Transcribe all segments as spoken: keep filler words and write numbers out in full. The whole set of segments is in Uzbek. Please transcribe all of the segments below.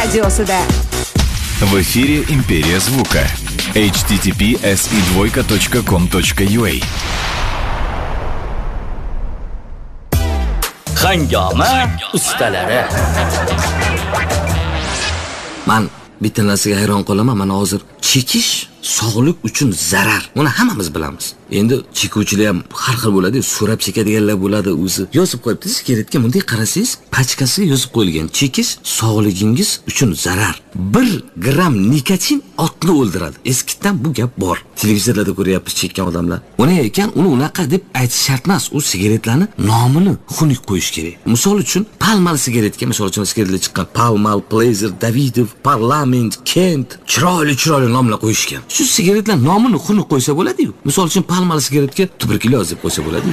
radiosida. В эфире «Империя звука». эйч ти ти пи эс и двойка точка ком точка ю а. Hangoma ustalari. Men bitta narsaga hayron qolaman. Mana hozir chekish sog'lik uchun zarar. Buni hammamiz bilamiz. Endi chekuvchilar ham har xil bo'ladi, so'rab chekadiganlar bo'ladi, o'zi yozib qo'yibdi. Sigaretga bunday qarasangiz, pachkasiga yozib qo'yilgan. Chekish sog'ligingiz uchun zarar. bir gram nikotin otni o'ldiradi. Eskidan bu gap bor. Televizorlarda ko'ryapmiz chekkan odamlar. Uni ekan, uni unaqa deb aytish shart emas. U sigaretlarni nomini xunuk qo'yish kerak. Misol uchun, palmal sigaretga, misol uchun sigaretlar chiqqan Palmal, Pleasure, Davidoff, Parlament, Kent, chiroyli-chiroyli nomlar qo'yishgan. Shu sigaretlar nomini xunuk qo'ysa bo'ladi-ku. Misol uchun palmal sigaretga tuberkuloz deb qo'ysa bo'ladi.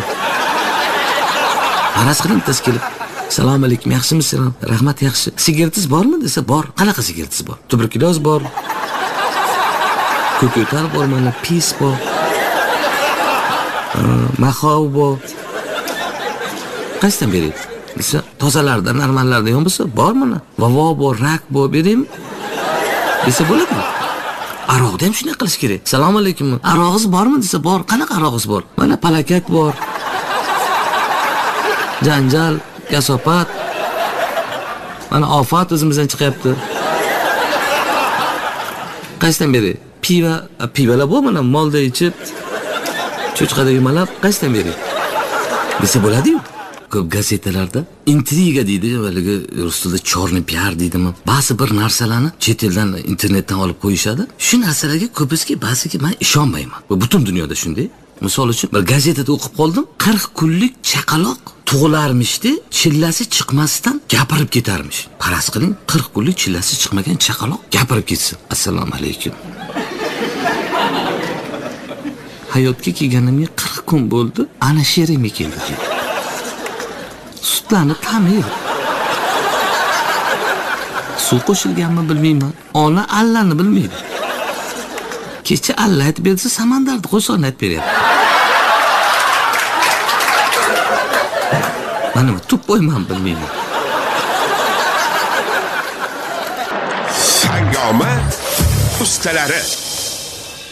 Aras qiling tez kelib, "Assalomu alaykum, yaxshimisiz? Rahmat, yaxshi. Sigaretingiz bormi?" desa, "Bor." "Qanaqa sigaretingiz bor?" "Tuberkuloz bor. Ko'kotar bor, mana pis bor. Mahov bor." "Qaysidan beraylik?" desa, "Tozalardan, normallardan yo'q bo'lsa, bor mana. Vavo bor, rak bor, beraymi?" desa bo'ladi. Aroqda ham shunday qilish kerak. "Assalomu alaykum. Arog'ingiz bormi?" desa, "Bor." "Qanaqa arog'ingiz bor?" "Mana palakat bor. Janjal, kasofat. Mana ofat o'zimizdan chiqyapti." "Qaysidan beray?" "Piva, pivalar bor mana molda ichib, cho'chqada yumalab, qaysidan beray?" desa bo'ladi-ku. Ko'p gazetalarda intriga deydi, yo'ligi ruslarda chorni piar deydimi? Ba'zi bir narsalarni chet eldan, internetdan olib qo'yishadi. Shu narsalarga ko'pisiga ba'ziga men ishonmayman. Bu butun dunyoda shunday. Misol uchun bir gazetada o'qib qoldim, qirq kunlik chaqaloq tug'ilarmishdi, chillasi chiqmasdan gapirib ketarmish. Faraz qiling, qirq kunlik chillasi chiqmagan chaqaloq gapirib ketsin. "Assalomu alaykum. Hayotga kelganimga qirq kun bo'ldi, ana sherimga keldi." Sutlarni ta'mi yo'q. Suv qo'shilganmi bilmayman. Ona allani bilmaydi. Kecha alla aytib bersa, samandarni qo'shig'ini aytib beryapti. Mana bu tup qo'yman bilmayman. Hangoma ustalari.